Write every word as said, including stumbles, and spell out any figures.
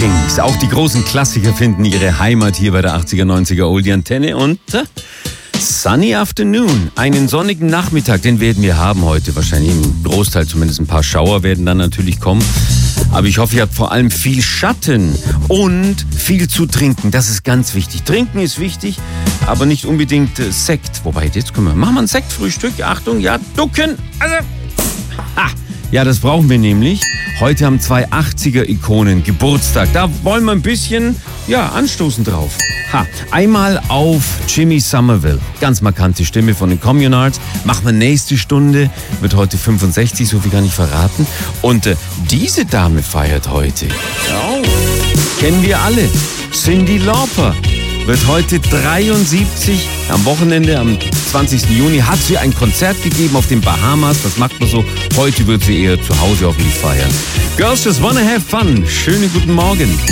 Kings. Auch die großen Klassiker finden ihre Heimat hier bei der achtziger, neunziger Oldie Antenne. Und äh, Sunny Afternoon, einen sonnigen Nachmittag, den werden wir haben heute. Wahrscheinlich im Großteil, zumindest ein paar Schauer werden dann natürlich kommen. Aber ich hoffe, ihr habt vor allem viel Schatten und viel zu trinken. Das ist ganz wichtig. Trinken ist wichtig, aber nicht unbedingt äh, Sekt. Wobei, jetzt können wir, machen wir ein Sektfrühstück. Achtung, ja, ducken. Also, ha. Ja, das brauchen wir nämlich. Heute haben zwei achtziger-Ikonen Geburtstag. Da wollen wir ein bisschen, ja, anstoßen drauf. Ha, einmal auf Jimmy Somerville. Ganz markante Stimme von den Communards. Machen wir nächste Stunde. Wird heute fünfundsechzig, so viel kann ich verraten. Und äh, diese Dame feiert heute. Oh, kennen wir alle. Cyndi Lauper wird heute dreiundsiebzig. Am Wochenende, am zwanzigsten Juni, hat sie ein Konzert gegeben auf den Bahamas. Das macht man so. Heute wird sie eher zu Hause hoffentlich feiern. Girls just wanna have fun. Schönen guten Morgen.